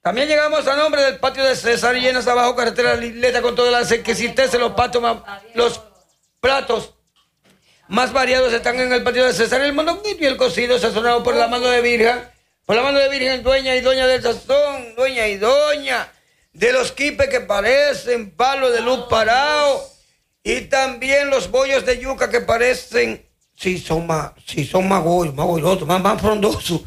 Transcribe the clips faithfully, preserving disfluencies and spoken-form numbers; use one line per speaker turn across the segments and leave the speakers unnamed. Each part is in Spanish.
También llegamos a nombre del patio de César, llenas abajo, carretera de la Isleta, con todas las exquisiteces, los patos, los platos más variados están en el patio de César, el mondonguito y el cocido sazonado por la mano de Virgen, por la mano de Virgen, dueña y doña del sazón, dueña y doña de los quipes que parecen palos de luz parado, y también los bollos de yuca que parecen, si son más, si son más goyos, más goyosos, más, más frondosos,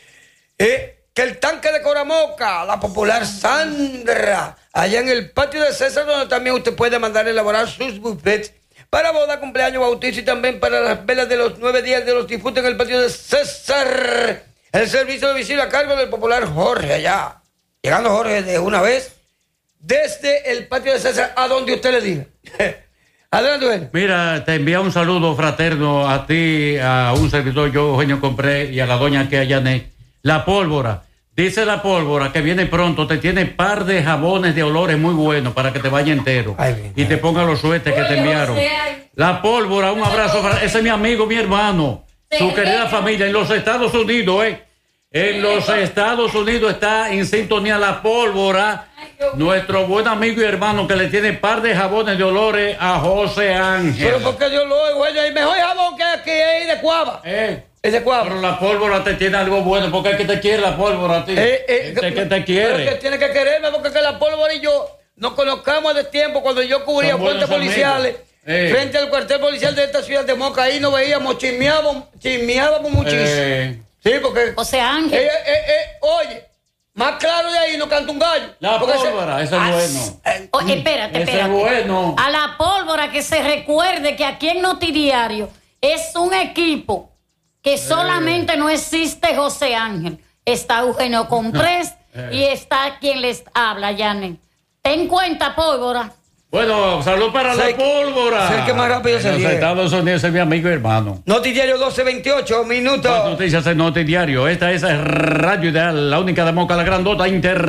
eh, que el tanque de Coramoca, la popular Sandra, allá en el patio de César, donde también usted puede mandar elaborar sus buffets para boda, cumpleaños, bautizo y también para las velas de los nueve días de los difuntos en el patio de César. El servicio de visita a cargo del popular Jorge allá. Llegando Jorge de una vez desde el patio de César a donde usted le diga. Adelante, bueno.
Mira, te envía un saludo fraterno a ti, a un servidor, yo, Eugenio Compré, y a la doña que Ayané. La pólvora. Dice la pólvora que viene pronto, te tiene par de jabones de olores muy buenos para que te vaya entero. Ay, bien, y te ponga los suetes que te enviaron. La pólvora, un abrazo. Ese es mi amigo, mi hermano, su querida familia en los Estados Unidos, ¿eh? En los Estados Unidos está en sintonía la pólvora. Nuestro buen amigo y hermano que le tiene par de jabones de olores a José Ángel.
Pero porque Dios lo bueno, el mejor jabón que hay aquí es de Cuava.
Eh.
Es de Cuava.
Pero la pólvora te tiene algo bueno, porque es que te quiere la pólvora a ti. Eh, eh, es que te quiere.
Pero que tiene que quererme, porque que la pólvora y yo nos conozcamos de tiempo cuando yo cubría fuentes policiales. Eh. Frente al cuartel policial de esta ciudad de Moca, ahí nos veíamos, chismeábamos, chismeábamos muchísimo. Eh. Sí, porque...
José Ángel.
Eh, eh, eh, oye, más claro de ahí no canta un gallo.
La pólvora, eso es bueno.
Eh, oh, espérate,
ese
espérate.
Es bueno.
A la pólvora que se recuerde que aquí en Notidiario es un equipo que solamente eh. no existe José Ángel. Está Eugenio Comprés eh. y está quien les habla, Janet. Ten cuenta, pólvora.
Bueno, salud para la pólvora.
Sé que más rápido se
Los Estados Unidos es mi amigo y hermano.
Notidiario doce veintiocho minutos.
Las noticias en Notidiario. Esta es Radio Ideal, la única de Moca, la grandota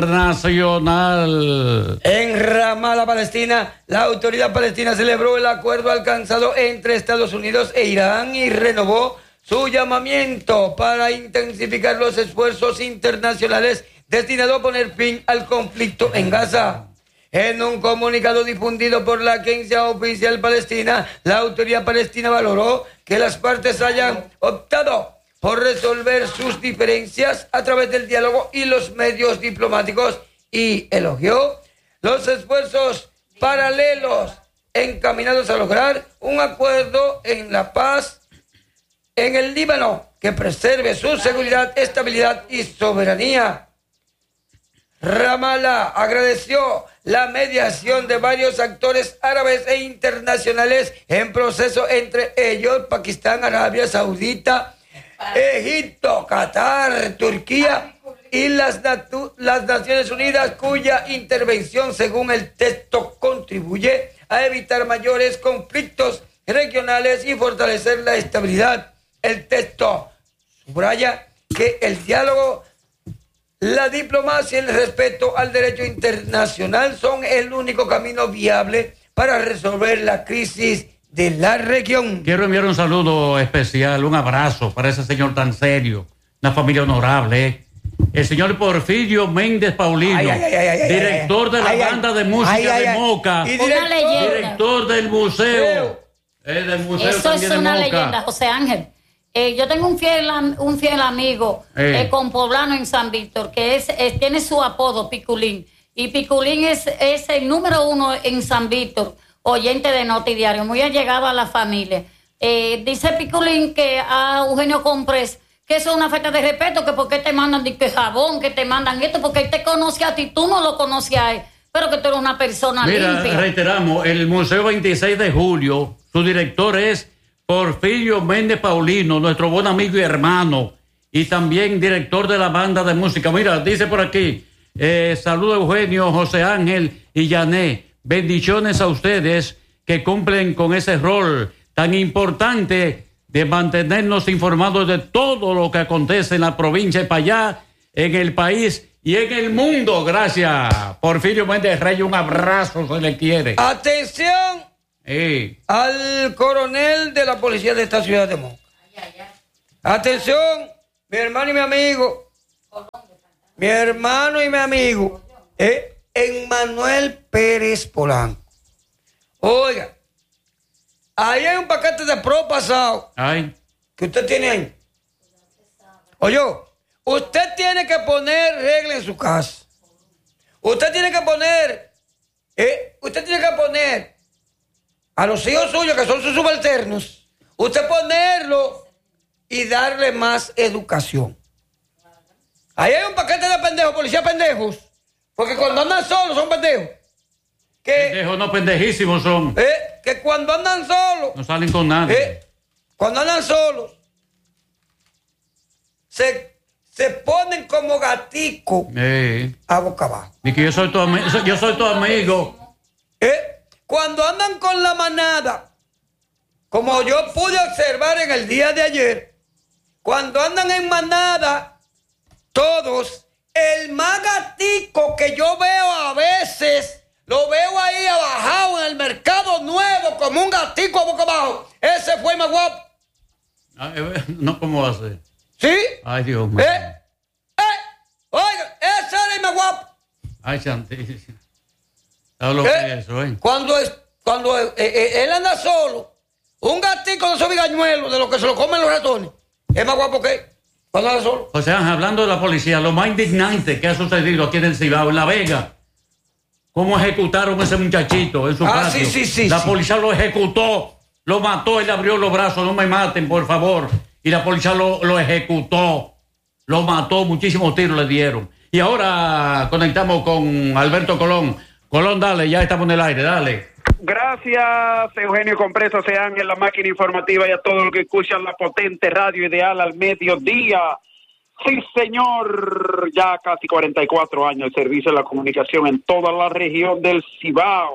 internacional.
En Ramala, Palestina, la autoridad palestina celebró el acuerdo alcanzado entre Estados Unidos e Irán y renovó su llamamiento para intensificar los esfuerzos internacionales destinados a poner fin al conflicto en Gaza. En un comunicado difundido por la agencia oficial palestina, la autoridad palestina valoró que las partes hayan optado por resolver sus diferencias a través del diálogo y los medios diplomáticos y elogió los esfuerzos paralelos encaminados a lograr un acuerdo en la paz en el Líbano que preserve su seguridad, estabilidad y soberanía. Ramallah agradeció la mediación de varios actores árabes e internacionales en proceso, entre ellos Pakistán, Arabia Saudita, Egipto, Qatar, Turquía y las, natu- las Naciones Unidas, cuya intervención, según el texto, contribuye a evitar mayores conflictos regionales y fortalecer la estabilidad. El texto subraya que el diálogo, la diplomacia y el respeto al derecho internacional son el único camino viable para resolver la crisis de la región.
Quiero enviar un saludo especial, un abrazo para ese señor tan serio, una familia honorable, ¿eh? El señor Porfirio Méndez Paulino, ay, ay, ay, ay, director ay, ay, de la ay, banda ay, de música ay, ay, de Moca,
y director, una leyenda.
Director del museo, eh, del museo
Eso es una
de
leyenda, José Ángel. Eh, yo tengo un fiel un fiel amigo eh. Eh, con poblano en San Víctor que es, es tiene su apodo Piculín, y Piculín es, es el número uno en San Víctor, oyente de Notidiario, muy allegado a la familia. Eh, dice Piculín que a Eugenio Comprés que eso es una falta de respeto, que por qué te mandan de que jabón, que te mandan esto, porque él te conoce a ti, tú no lo conoces a él, pero que tú eres una persona
Mira,
limpia.
Reiteramos, el Museo veintiséis de julio, su director es Porfirio Méndez Paulino, nuestro buen amigo y hermano, y también director de la banda de música. Mira, dice por aquí, eh, saludo Eugenio, José Ángel y Yané, bendiciones a ustedes que cumplen con ese rol tan importante de mantenernos informados de todo lo que acontece en la provincia de Payá, en el país y en el mundo. Gracias, Porfirio Méndez Rey, un abrazo, se le quiere.
Atención
sí.
al coronel de la policía de esta ciudad de Moca. Atención, mi hermano y mi amigo, mi hermano y mi amigo, eh, Emmanuel Pérez Polanco. Oiga, ahí hay un paquete de pro pasado.
Ay.
Que usted tiene ahí. Oye, usted tiene que poner regla en su casa. Usted tiene que poner, eh, usted tiene que poner a los hijos suyos, que son sus subalternos, usted ponerlo y darle más educación. Ahí hay un paquete de pendejos, policías pendejos, porque cuando andan solos son pendejos. Que,
pendejos no, pendejísimos son.
Eh, que cuando andan solos,
no salen con nadie.
Eh, cuando andan solos, se, se ponen como gatico
eh.
a boca abajo.
Y que yo soy tu, ami- yo soy tu amigo.
Eh, cuando andan con la manada, como yo pude observar en el día de ayer, cuando andan en manada, todos, el más gatico que yo veo a veces, lo veo ahí abajado en el mercado nuevo, como un gatico a boca abajo. Ese fue el más guapo.
Ah, eh, no, ¿cómo va a ser?
¿Sí?
Ay, Dios mío.
¿Eh? ¿Eh? Oiga, ese era el más guapo.
Ay, santísimo. ¿Sabes lo que
¿Eh?
es eso, eh?
Cuando, es, cuando eh, eh, él anda solo, un gatico de esos bigañuelos, de los que se lo comen los ratones, es más guapo que él, cuando anda solo.
O sea, hablando de la policía, lo más indignante que ha sucedido aquí en el Cibao, en La Vega, cómo ejecutaron a ese muchachito en su
ah,
patio.
Sí, sí, sí.
La
sí.
policía lo ejecutó, lo mató, él le abrió los brazos, no me maten, por favor. Y la policía lo, lo ejecutó, lo mató, muchísimos tiros le dieron. Y ahora conectamos con Alberto Colón. Colón, dale, ya estamos en el aire, dale.
Gracias, Eugenio Compreso, sean en la máquina informativa y a todos los que escuchan la potente radio ideal al mediodía. Sí, señor, ya casi cuarenta y cuatro años de servicio de la comunicación en toda la región del Cibao.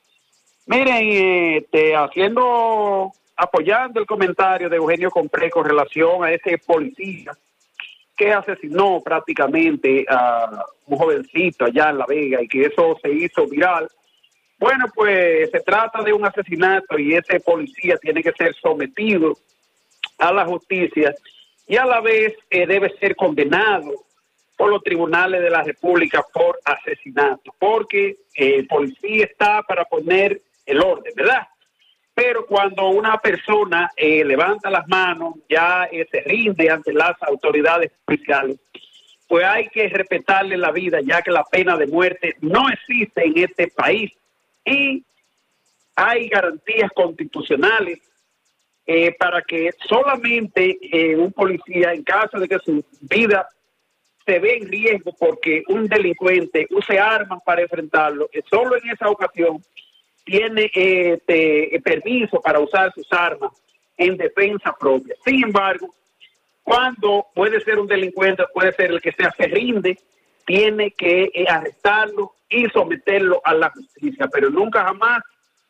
Miren, este, haciendo, apoyando el comentario de Eugenio Compré con relación a ese policía que asesinó prácticamente a un jovencito allá en La Vega y que eso se hizo viral. Bueno, pues se trata de un asesinato y ese policía tiene que ser sometido a la justicia y a la vez eh, debe ser condenado por los tribunales de la República por asesinato, porque eh, el policía está para poner el orden, ¿verdad? Pero cuando una persona eh, levanta las manos, ya eh, se rinde ante las autoridades policiales, pues hay que respetarle la vida, ya que la pena de muerte no existe en este país y hay garantías constitucionales eh, para que solamente eh, un policía, en caso de que su vida se ve en riesgo porque un delincuente use armas para enfrentarlo, que solo en esa ocasión tiene este permiso para usar sus armas en defensa propia. Sin embargo, cuando puede ser un delincuente, puede ser el que sea, se rinde, tiene que eh, arrestarlo y someterlo a la justicia, pero nunca jamás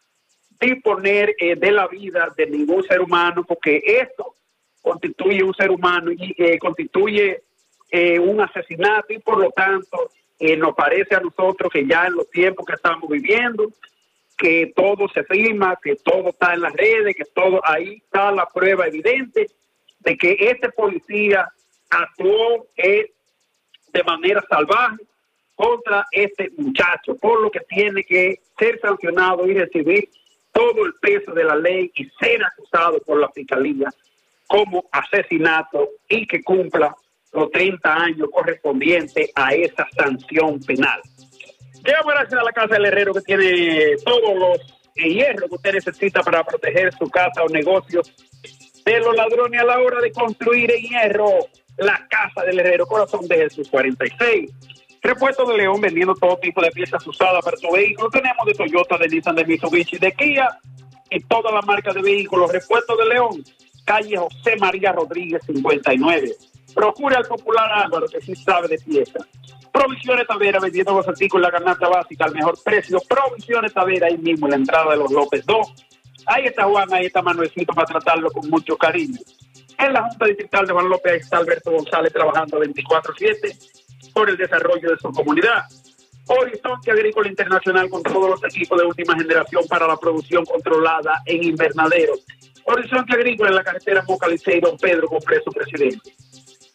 disponer eh, de la vida de ningún ser humano, porque esto constituye un ser humano y eh, constituye eh, un asesinato y por lo tanto eh, nos parece a nosotros que ya en los tiempos que estamos viviendo, que todo se firma, que todo está en las redes, que todo ahí está la prueba evidente de que este policía actuó eh, de manera salvaje contra este muchacho, por lo que tiene que ser sancionado y recibir todo el peso de la ley y ser acusado por la fiscalía como asesinato y que cumpla los treinta años correspondientes a esa sanción penal. Llegamos gracias a la Casa del Herrero, que tiene todos los hierros que usted necesita para proteger su casa o negocio de los ladrones a la hora de construir en hierro. La Casa del Herrero, Corazón de Jesús cuarenta y seis. Repuesto de León, vendiendo todo tipo de piezas usadas para tu vehículo. Tenemos de Toyota, de Nissan, de Mitsubishi, de Kia y toda la marca de vehículos. Repuesto de León, calle José María Rodríguez cincuenta y nueve. Procura al popular Álvaro, que sí sabe de piezas. Provisiones Tavera, vendiendo los artículos de la canasta básica al mejor precio. Provisiones Tavera, ahí mismo en la entrada de los López dos. Ahí está Juan, ahí está Manuelcito para tratarlo con mucho cariño. En la Junta Distrital de Juan López, ahí está Alberto González trabajando veinticuatro siete por el desarrollo de su comunidad. Horizonte Agrícola Internacional, con todos los equipos de última generación para la producción controlada en invernadero. Horizonte Agrícola en la carretera Moca Licey, Don Pedro, con preso presidente.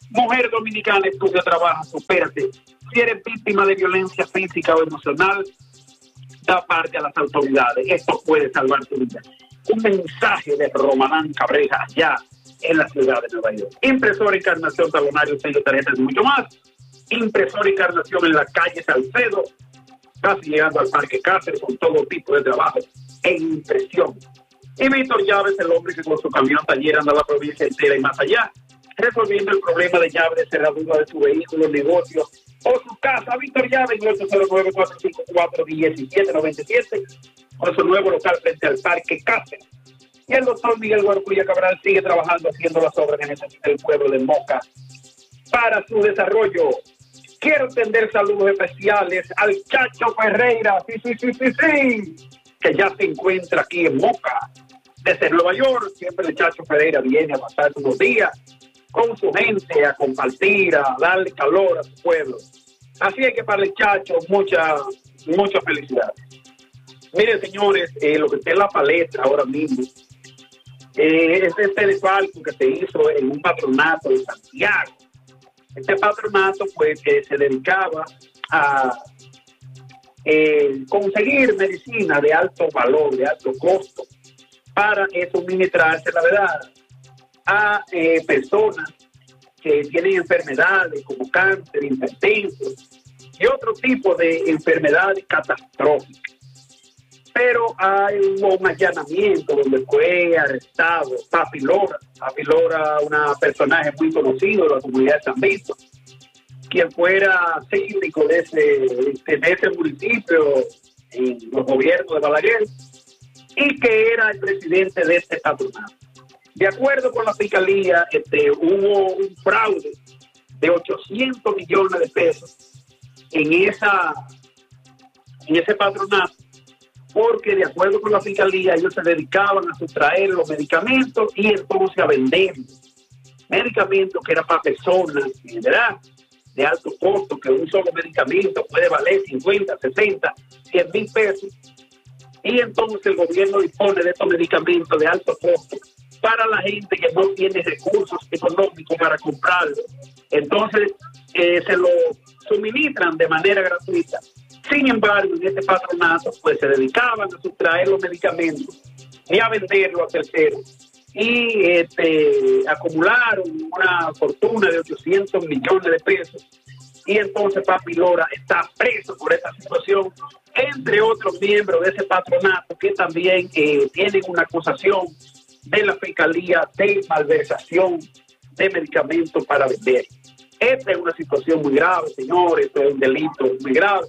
Mujer dominicana, estudia, trabaja, supérate. Si eres víctima de violencia física o emocional, da parte a las autoridades. Esto puede salvar tu vida. Un mensaje de Romanán Cabrera allá en la ciudad de Nueva York. Impresora, encarnación, talonario, sello, tarjetas y mucho más. Impresora, encarnación en la calle Salcedo, casi llegando al Parque Cáceres, con todo tipo de trabajo en impresión. Y Víctor Llaves, el hombre que con su camión taller anda a la provincia entera y más allá, resolviendo el problema de llave de cerradura de su vehículo, negocio o su casa. Víctor Llaves, ocho cero nueve, cuatro cinco cuatro, uno siete nueve siete, con su nuevo local frente al Parque Cáceres. Y el doctor Miguel Guarcuya Cabral sigue trabajando, haciendo las obras que necesita el pueblo de Moca para su desarrollo. Quiero tender saludos especiales al Chacho Ferreira, sí, sí, sí, sí, sí, que ya se encuentra aquí en Moca. Desde Nueva York, siempre el Chacho Ferreira viene a pasar unos días con su gente, a compartir, a darle calor a su pueblo. Así es que para el Chacho, mucha, mucha felicidad. Miren, señores, eh, lo que está en la palestra ahora mismo eh, es este desfalco que se hizo en un patronato de Santiago. Este patronato, pues, que se dedicaba a eh, conseguir medicina de alto valor, de alto costo, para eh, suministrarse, la verdad, a eh, personas que tienen enfermedades como cáncer, hipertensión y otro tipo de enfermedades catastróficas. Pero hay un allanamiento donde fue arrestado Papi Lora. Papi Lora, una personaje muy conocido de la comunidad de San Vito, quien fuera síndico de ese, de ese municipio en los gobiernos de Balaguer y que era el presidente de este patronato. De acuerdo con la fiscalía, este, hubo un fraude de ochocientos millones de pesos en esa en ese patronato, porque de acuerdo con la fiscalía ellos se dedicaban a sustraer los medicamentos y entonces a venderlos. Medicamentos que eran para personas, ¿verdad?, de alto costo, que un solo medicamento puede valer cincuenta, sesenta, cien mil pesos. Y entonces el gobierno dispone de estos medicamentos de alto costo para la gente que no tiene recursos económicos para comprarlo. Entonces eh, se lo suministran de manera gratuita. Sin embargo, en este patronato pues se dedicaban a sustraer los medicamentos y a venderlos a terceros. Y este, acumularon una fortuna de ochocientos millones de pesos. Y entonces Papi Lora está preso por esta situación, entre otros miembros de ese patronato que también eh, tienen una acusación de la Fiscalía de malversación de medicamentos para vender. Esta es una situación muy grave, señores, esto es un delito muy grave,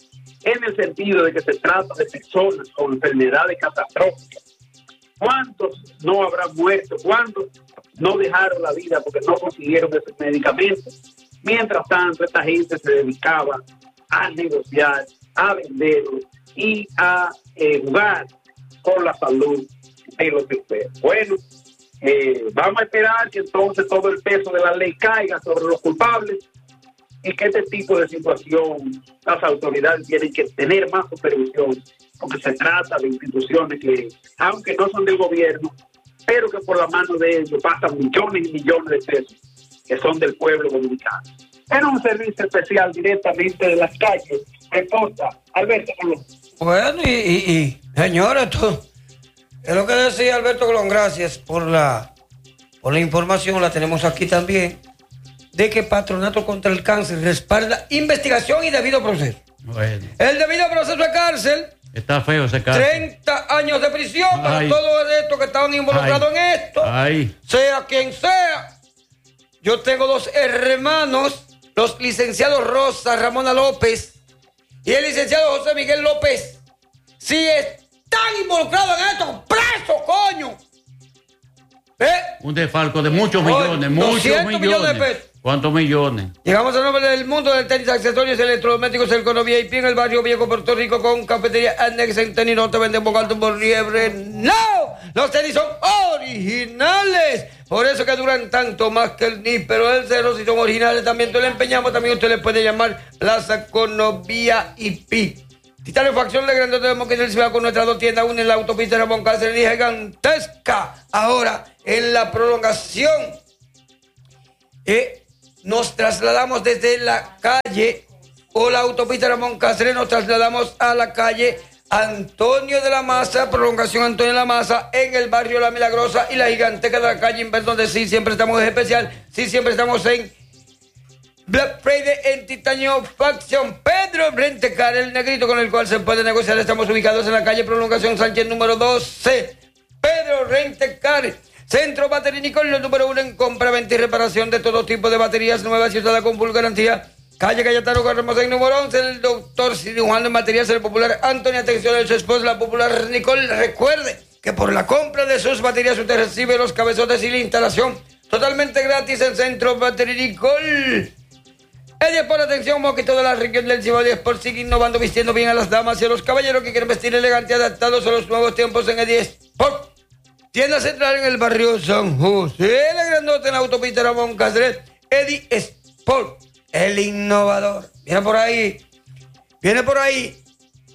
en el sentido de que se trata de personas con enfermedades catastróficas. ¿Cuántos no habrán muerto? ¿Cuántos no dejaron la vida porque no consiguieron esos medicamentos? Mientras tanto, esta gente se dedicaba a negociar, a venderlos y a eh, jugar con la salud de los enfermos. Bueno, eh, vamos a esperar que entonces todo el peso de la ley caiga sobre los culpables y que este tipo de situación las autoridades tienen que tener más supervisión, porque se trata de instituciones que, aunque no son del gobierno, pero que por la mano de ellos pasan millones y millones de pesos que son del pueblo dominicano. Era un servicio especial directamente de las calles. Reporta Alberto Colón.
Bueno, y, y, y señores, esto es lo que decía Alberto Colón. Gracias por la, por la información, la tenemos aquí también, de que Patronato contra el Cáncer respalda investigación y debido proceso.
Bueno.
El debido proceso de cárcel.
Está feo ese caso.
treinta años de prisión
Ay.
para todos estos que estaban involucrados
Ay.
en esto.
Ay.
Sea quien sea. Yo tengo dos hermanos, los licenciados Rosa Ramona López y el licenciado José Miguel López. Si están involucrados en esto, presos, coño. ¿Eh?
Un desfalco de muchos millones,
Oye,
muchos
doscientos
millones.
millones de pesos.
¿Cuántos millones?
Llegamos al nombre del mundo del tenis, accesorios electrodomésticos, el Cono V I P en el barrio Viejo, Puerto Rico, con cafetería Annex en tenis. No te venden bocalto por liebre. ¡No! Los tenis son originales. Por eso que duran tanto más que el N I S. Pero el cero, si son originales, también te lo empeñamos. También usted le puede llamar Plaza Cono V I P. Titanium Facción de Grande tenemos que irse con nuestras dos tiendas, una en la autopista Ramón Cáceres, gigantesca. Ahora en la prolongación. Eh. nos trasladamos desde la calle o la autopista Ramón Cáceres, nos trasladamos a la calle Antonio de la Maza, prolongación Antonio de la Maza, en el barrio La Milagrosa y la giganteca de la calle Inver, donde sí siempre estamos en especial, sí siempre estamos en Black Friday en Titanio Faction. Pedro Rentecar, el negrito con el cual se puede negociar. Estamos ubicados en la calle Prolongación Sánchez número doce. Pedro Rentecar, Centro Baterínico, el número uno en compra, venta y reparación de todo tipo de baterías nuevas y usadas con full garantía. Calle Cayetano Garramosén número once, el doctor cirujano en materias, el popular Antonio. Atención de su esposa, la popular Nicole. Recuerde que por la compra de sus baterías usted recibe los cabezotes y la instalación totalmente gratis en Centro Baterínico. diez por atención, Moquito de la región del Cibao. diez por sigue innovando, vistiendo bien a las damas y a los caballeros que quieren vestir elegante, adaptados a los nuevos tiempos en el diez por. Tienda central en el barrio San José, la grandota en la autopista Ramón Cáceres. Eddie Sport, el innovador. Viene por ahí, viene por ahí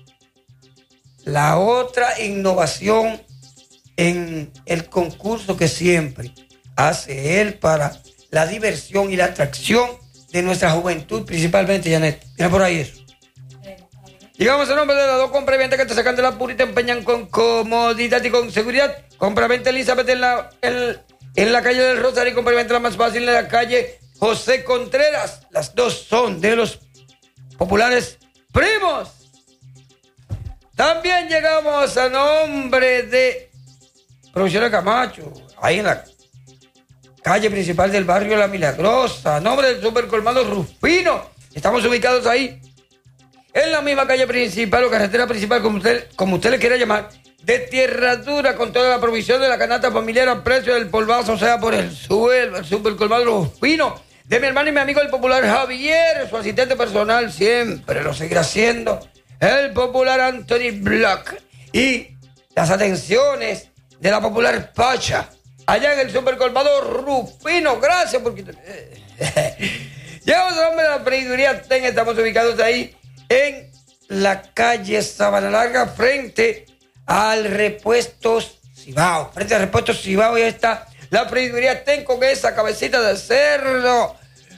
la otra innovación en el concurso que siempre hace él para la diversión y la atracción de nuestra juventud, principalmente, Janet. Mira por ahí eso. Llegamos al nombre de las dos compra-venta que te sacan de la pura y te empeñan con comodidad y con seguridad. Compra-venta Elizabeth en la, en, en la calle del Rosario y compra-venta la más fácil en la calle José Contreras. Las dos son de los populares primos. También llegamos a nombre de Producciones Camacho, ahí en la calle principal del barrio La Milagrosa, a nombre del supercolmado Rufino. Estamos ubicados ahí, en la misma calle principal o carretera principal, como usted, como usted le quiera llamar, de tierra dura, con toda la provisión de la canasta familiar a precio del polvazo, o sea, por el suelo, el supercolmado Rufino, de mi hermano y mi amigo el popular Javier, su asistente personal, siempre lo seguirá siendo el popular Anthony Block, y las atenciones de la popular Pacha, allá en el supercolmado Rufino. Gracias porque llegamos a nombre de la Freiduría Ten. Estamos ubicados ahí en la calle Sabana Larga, frente al Repuestos Cibao. Frente al Repuestos Cibao, y está la Freiduría Ten con esa cabecita de cerdo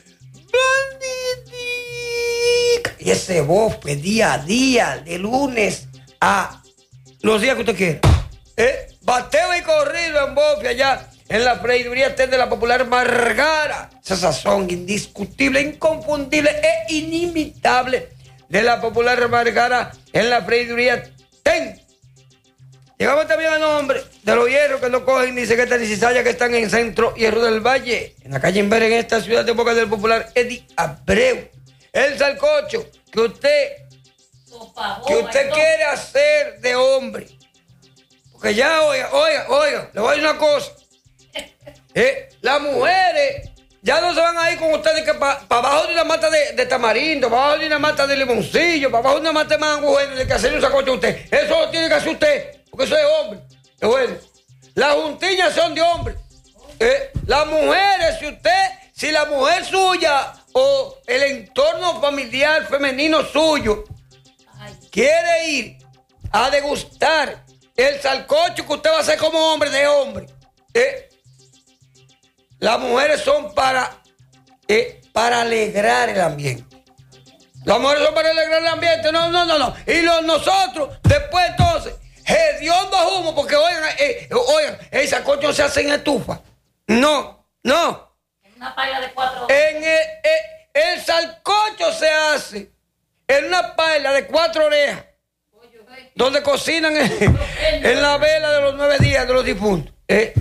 y ese bofe día a día, de lunes a los días que usted quiera. ¿Eh? Bateo y corrido en bofe allá en la Freiduría Ten de la popular Margara. Esa sazón indiscutible, inconfundible e inimitable de la popular Margara en la Freiduría Ten. Llegamos también a nombre de los hierros que no cogen ni cegueta ni cizalla, que están en Centro Hierro del Valle, en la calle Inver, en esta ciudad de Boca del popular Eddie Abreu. El salcocho que usted, que usted quiere hacer de hombre. Porque ya, oiga, oiga, oiga, le voy a decir una cosa. Eh, las mujeres ya no se van a ir con ustedes que para pa abajo de una mata de, de tamarindo, para abajo de una mata de limoncillo, para abajo de una mata de mango, de que hacerle un sacocho a usted. Eso lo tiene que hacer usted, porque eso es hombre. Es bueno. Las juntillas son de hombre. Eh, las mujeres, si usted, si la mujer suya o el entorno familiar femenino suyo quiere ir a degustar el salcocho que usted va a hacer como hombre, de hombre, eh, las mujeres son para, eh, para alegrar el ambiente. Las mujeres son para alegrar el ambiente. No, no, no, no. Y los, nosotros, después entonces, hediondo a humo, porque oigan, eh, oigan, el salcocho no se hace en estufa. No, no.
En una paila de cuatro.
En el, el, el salcocho se hace en una paila de cuatro orejas, donde cocinan en, en la vela de los nueve días de los difuntos. Eh.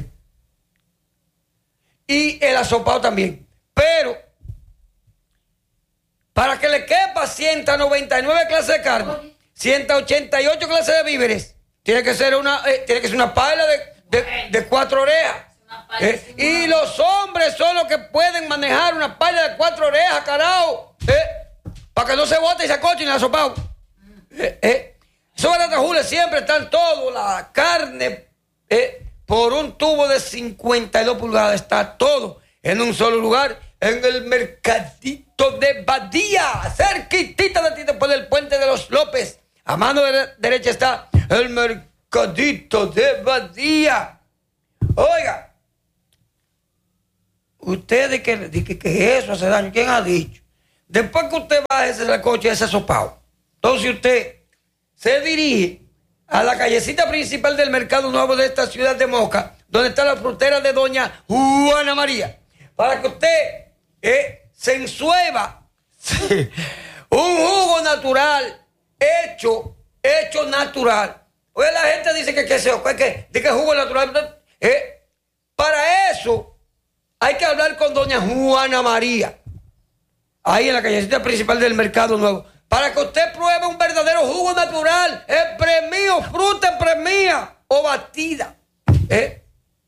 Y el asopado también. Pero, para que le quepa ciento noventa y nueve clases de carne, ciento ochenta y ocho clases de víveres, tiene que ser una, eh, tiene que ser una paila de, de, de cuatro orejas. Eh. Y los hombres son los que pueden manejar una paila de cuatro orejas, carajo. Eh. Para que no se bote y se acoche en el asopado. Eh, eh. Esos baratajules siempre están todos, la carne, eh, por un tubo de cincuenta y dos pulgadas, está todo en un solo lugar, en el mercadito de Badía, cerquitita de ti, después del puente de los López. A mano de derecha está el mercadito de Badía. Oiga, usted de que, de que, que eso hace daño, ¿quién ha dicho? Después que usted baje ese coche, ese sopao, entonces usted se dirige a la callecita principal del Mercado Nuevo de esta ciudad de Moca, donde está la frutera de doña Juana María, para que usted eh, se ensueva sí, un jugo natural, hecho, hecho natural. Oye, la gente dice que, que, que, que, que, que jugo natural. Eh, para eso hay que hablar con doña Juana María, ahí en la callecita principal del Mercado Nuevo, para que usted pruebe un verdadero jugo natural, espremido, fruta espremida o batida. Eh,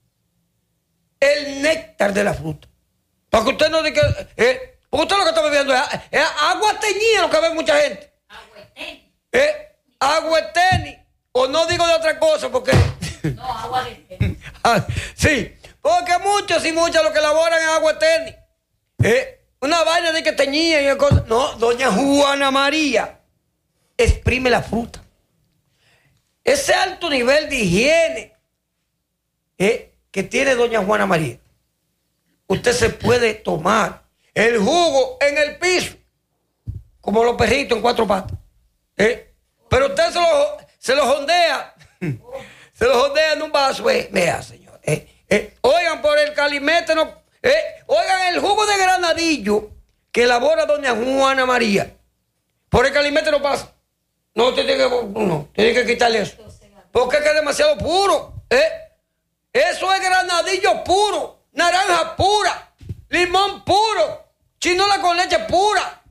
el néctar de la fruta. Para que usted no diga, eh, porque usted lo que está bebiendo es, es agua teñida, lo que ve mucha gente.
Agua teni.
Eh, agua teni. O no digo de otra cosa, porque...
No, agua de teni.
Sí, porque muchos y muchas lo que elaboran es agua teni. Eh, una vaina de que teñía y cosas. No, doña Juana María exprime la fruta. Ese alto nivel de higiene eh, que tiene doña Juana María. Usted se puede tomar el jugo en el piso, como los perritos en cuatro patas. ¿Eh? Pero usted se lo, se lo jondea, se lo jondea en un vaso. Eh, vea, señor. Eh, eh, oigan, por el calimete, no, eh, oigan, el jugo de granadillo que elabora doña Juana María. Por el calimete no pasa. No, tiene que, no, tiene que quitarle eso. Porque es que es demasiado puro. ¿Eh? Eso es granadillo puro. Naranja pura, limón puro, chinola con leche pura.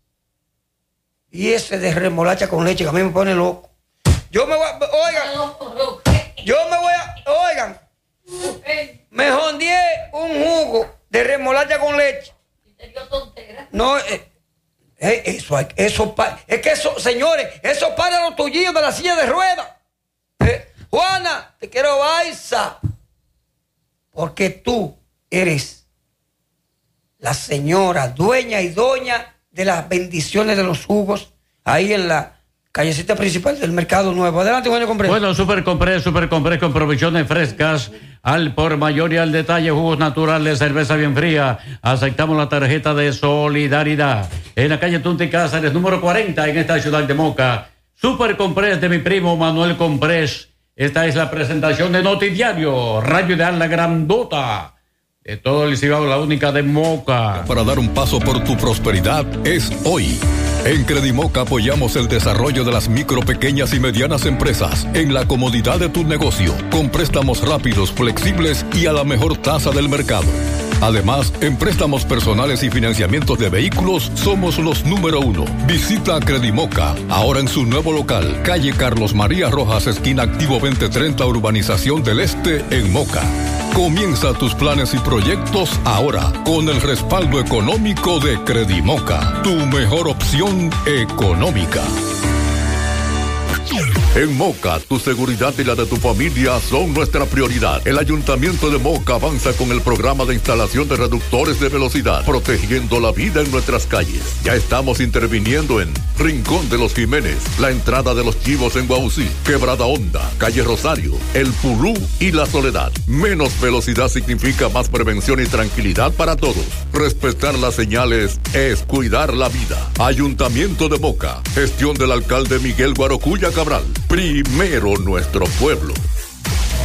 Y ese de remolacha con leche que a mí me pone loco. Yo me voy a, oigan, yo me voy a, oigan, me jondeé un jugo de remolacha con leche. No, eh, eh, eso, hay, eso, es que eso, señores, eso para los tullillos de la silla de ruedas. Eh, Juana, te quiero baisa. Porque tú eres la señora, dueña y doña de las bendiciones de los jugos, ahí en la callecita principal del Mercado Nuevo. Adelante, Juan Compré.
Bueno, Super Compré, Super Compré con provisiones frescas, al por mayor y al detalle, jugos naturales, cerveza bien fría. Aceptamos la tarjeta de solidaridad. En la calle Tunti Cáceres, número cuarenta, en esta ciudad de Moca. Super Comprés de mi primo Manuel Comprés. Esta es la presentación de Notidiario, Radio Ideal, la grandota de todo el Cibao, la única de Moca.
Para dar un paso por tu prosperidad es hoy. En Credimoca apoyamos el desarrollo de las micro, pequeñas y medianas empresas en la comodidad de tu negocio, con préstamos rápidos, flexibles y a la mejor tasa del mercado. Además, en préstamos personales y financiamientos de vehículos, somos los número uno. Visita Credimoca, ahora en su nuevo local, calle Carlos María Rojas, esquina Activo veinte treinta, Urbanización del Este, en Moca. Comienza tus planes y proyectos ahora, con el respaldo económico de Credimoca, tu mejor opción económica. En Moca, tu seguridad y la de tu familia son nuestra prioridad. El Ayuntamiento de Moca avanza con el programa de instalación de reductores de velocidad, protegiendo la vida en nuestras calles. Ya estamos interviniendo en Rincón de los Jiménez, la entrada de los Chivos en Guausí, Quebrada Honda, Calle Rosario, El Pulú y La Soledad. Menos velocidad significa más prevención y tranquilidad para todos. Respetar las señales es cuidar la vida. Ayuntamiento de Moca, gestión del alcalde Miguel Guarocuya Cabral. Primero nuestro pueblo.